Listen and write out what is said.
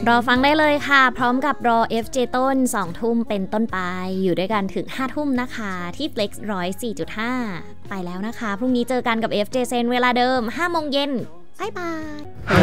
รอฟังได้เลยค่ะพร้อมกับรอ FJ ต้น2 ทุ่มเป็นต้นไปอยู่ด้วยกันถึง5 ทุ่มนะคะที่ Flex 104.5 ไปแล้วนะคะพรุ่งนี้เจอกันกับ FJ เซนเวลาเดิม5 โมงเย็นบ๊ายบาย